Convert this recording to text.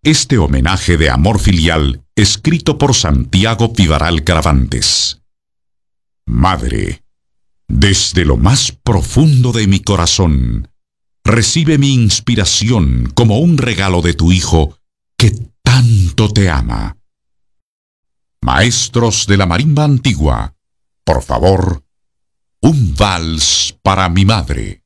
Este homenaje de amor filial, escrito por Santiago Vivaral Caravantes. Madre, desde lo más profundo de mi corazón, recibe mi inspiración como un regalo de tu hijo que tanto te ama. Maestros de la marimba antigua, por favor, un vals para mi madre.